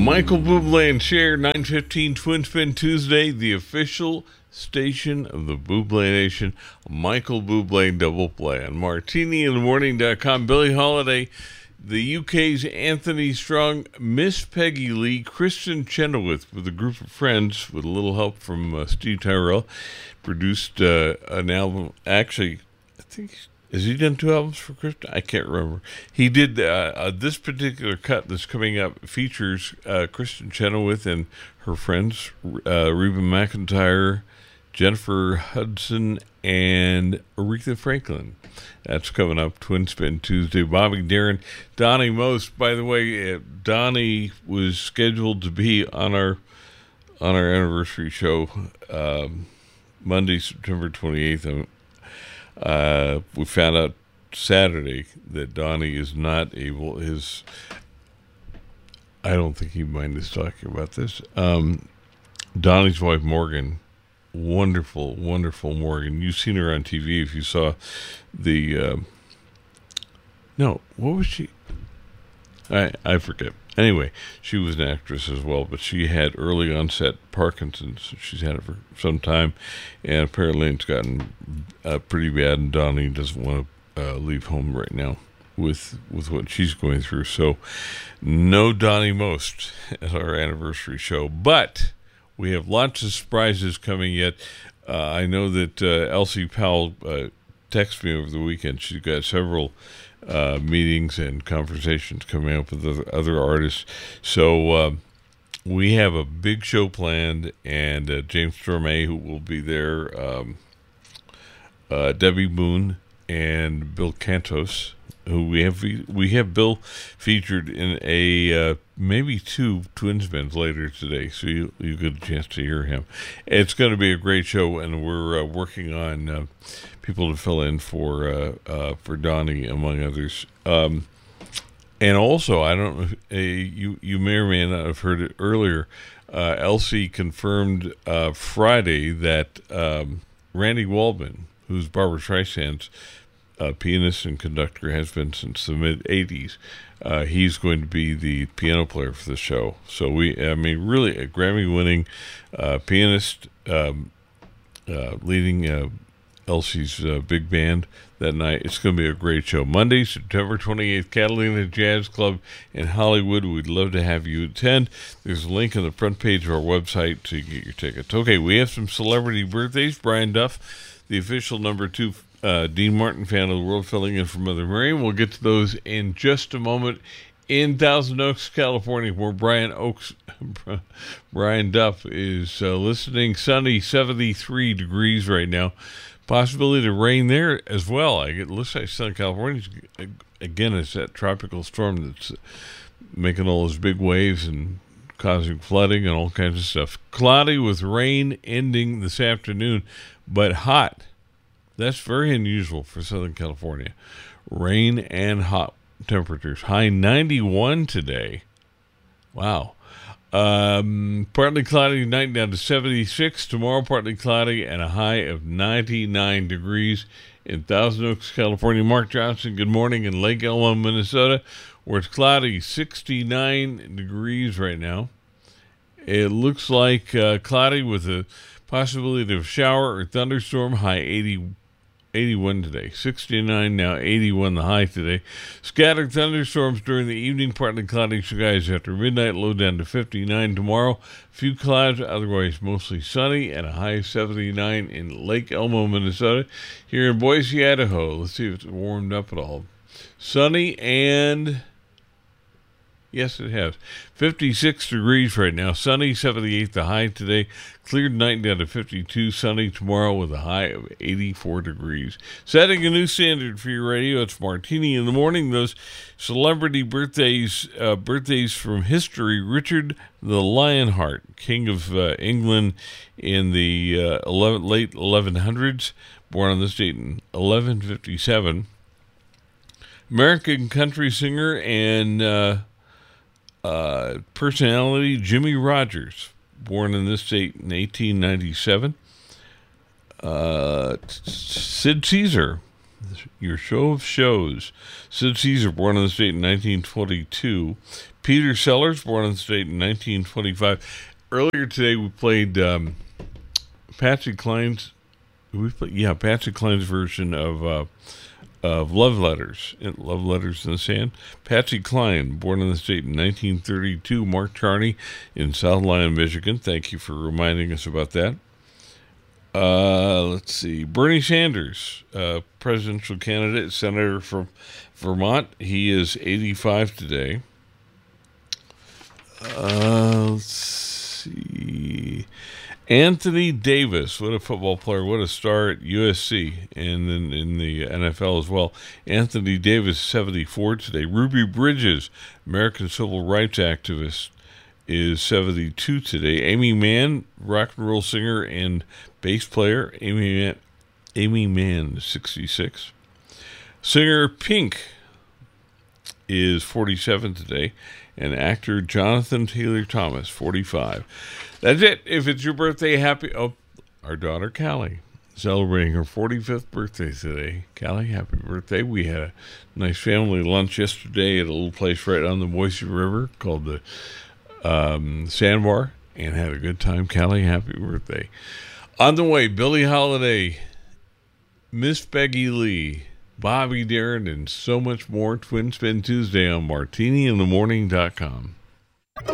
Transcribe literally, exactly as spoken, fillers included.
Michael Bublé and Cher, nine fifteen Twin Spin Tuesday, the official station of the Bublé Nation. Michael Bublé Double Play on martini in the morning dot com. Billie Holiday, the U K's Anthony Strong, Miss Peggy Lee, Kristen Chenoweth with a group of friends with a little help from uh, Steve Tyrell, produced uh, an album. Actually, I think has he done two albums for Kristen? I can't remember. He did uh, uh, this particular cut that's coming up features uh, Kristen Chenoweth and her friends, uh, Reba McEntire, Jennifer Hudson, and Aretha Franklin. That's coming up, Twin Spin Tuesday. Bobby Darin, Donnie Most. By the way, uh, Donnie was scheduled to be on our on our anniversary show um, Monday, September twenty-eighth. Uh, we found out Saturday that Donnie is not able. His, I don't think he mind us talking about this. Um, Donnie's wife Morgan, wonderful, wonderful Morgan. You've seen her on T V if you saw the. Uh, no, what was she? I I forget. Anyway, she was an actress as well, but she had early onset Parkinson's. She's had it for some time, and apparently it's gotten uh, pretty bad, and Donnie doesn't want to uh, leave home right now with with what she's going through. So no Donnie Most at our anniversary show, but we have lots of surprises coming yet. Uh, I know that uh, Elsie Powell uh, texted me over the weekend. She's got several uh, meetings and conversations coming up with other, other artists. So uh, we have a big show planned, and uh, James Stormay, who will be there, um, uh, Debbie Boone, and Bill Cantos, who we have we have Bill featured in a uh, maybe two Twins bands later today, so you you get a chance to hear him. It's going to be a great show, and we're uh, working on uh, people to fill in for uh, uh, for Donnie, among others. Um, and also, I don't know, if, uh, you you may or may not have heard it earlier. Uh, Elsie confirmed uh, Friday that um, Randy Waldman, who's Barbra Streisand's Uh, pianist and conductor, has been since the mid eighties. Uh, he's going to be the piano player for the show. So we, I mean, really a Grammy-winning uh, pianist um, uh, leading uh, Elsie's uh, big band that night. It's going to be a great show. Monday, September twenty-eighth, Catalina Jazz Club in Hollywood. We'd love to have you attend. There's a link on the front page of our website to get your tickets. Okay, we have some celebrity birthdays. Brian Duff, the official number two Uh, Dean Martin fan of the world, filling in for Mother Mary. We'll get to those in just a moment. In Thousand Oaks, California, where Brian Oaks, Brian Duff is uh, listening. Sunny, seventy-three degrees right now. Possibility of rain there as well. I get looks like Southern California again. It's that tropical storm that's making all those big waves and causing flooding and all kinds of stuff. Cloudy with rain ending this afternoon, but hot. That's very unusual for Southern California. Rain and hot temperatures. High ninety-one today. Wow. Um, partly cloudy tonight, down to seventy-six. Tomorrow, partly cloudy and a high of ninety-nine degrees in Thousand Oaks, California. Mark Johnson, good morning in Lake Elmo, Minnesota, where it's cloudy, sixty-nine degrees right now. It looks like uh, cloudy with a possibility of shower or thunderstorm, high eighty, eighty-one today. sixty-nine now, eighty-one the high today. Scattered thunderstorms during the evening, partly cloudy skies after midnight, low down to fifty-nine tomorrow. Few clouds, otherwise mostly sunny, and a high of seventy-nine in Lake Elmo, Minnesota. Here in Boise, Idaho, let's see if it's warmed up at all. Sunny and... yes, it has. fifty-six degrees right now. Sunny, seventy-eight the high today. Cleared night down to fifty-two. Sunny tomorrow with a high of eighty-four degrees. Setting a new standard for your radio. It's Martini in the Morning. Those celebrity birthdays, uh, birthdays from history. Richard the Lionheart, King of uh, England in the uh, eleven, late eleven hundreds. Born on this date in eleven fifty-seven. American country singer and... Uh, Uh, personality Jimmy Rogers, born in this date in eighteen ninety-seven. Uh, Sid Caesar, Your show of shows. Sid Caesar, born in the state in nineteen twenty-two. Peter Sellers, born in the state in nineteen twenty-five. Earlier today, we played um, Patsy Cline's. We played, yeah, Patsy Cline's version of uh, of Love Letters. Love Letters in the Sand. Patsy Cline, born in the state in nineteen thirty-two. Mark Charney in South Lyon, Michigan. Thank you for reminding us about that. Uh, let's see. Bernie Sanders, uh, presidential candidate, senator from Vermont. He is eighty-five today. Uh, let's see. Anthony Davis, what a football player, what a star at U S C and then in the N F L as well. Anthony Davis, seventy-four today. Ruby Bridges, American civil rights activist, is seventy-two today. Amy Mann, rock and roll singer and bass player. Amy Mann, Amy Mann, sixty-six. Singer Pink is forty-seven today. And actor Jonathan Taylor Thomas, forty-five. That's it. If it's your birthday, happy... Oh, our daughter Callie, celebrating her forty-fifth birthday today. Callie, happy birthday. We had a nice family lunch yesterday at a little place right on the Moisey River called the um, Sandbar, and had a good time. Callie, happy birthday. On the way, Billie Holiday, Miss Peggy Lee, Bobby Darin, and so much more. Twin Spin Tuesday on Martini in the Morning dot com.